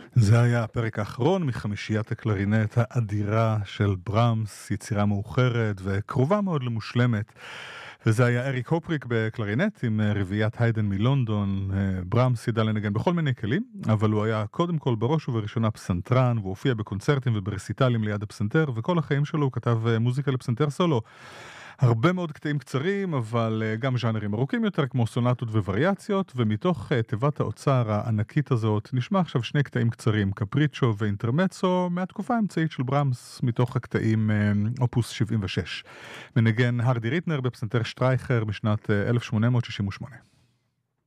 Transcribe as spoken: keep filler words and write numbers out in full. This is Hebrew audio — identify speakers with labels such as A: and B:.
A: זה היה הפרק האחרון מחמישיית הקלרינט האדירה של ברמס, יצירה מאוחרת וקרובה מאוד למושלמת. וזה היה אריק הופריק בקלרינט עם רביעיית היידן מלונדון. ברמס ידע לנגן בכל מיני כלים, אבל הוא היה קודם כל בראש ובראשונה פסנתרן, והוא הופיע בקונצרטים וברסיטלים ליד הפסנתר, וכל החיים שלו הוא כתב מוזיקה לפסנתר סולו. הרבה מאוד קטעים קצרים, אבל גם ז'אנרים ארוכים יותר, כמו סונטות ווריאציות, ומתוך תיבת האוצר הענקית הזאת, נשמע עכשיו שני קטעים קצרים, קפריצ'ו ואינטרמצו, מהתקופה האמצעית של ברמס, מתוך הקטעים אופוס שבעים ושש. מנגן הרדי ריטנר בפסנתר שטרייכר בשנת אלף שמונה מאות שישים ושמונה.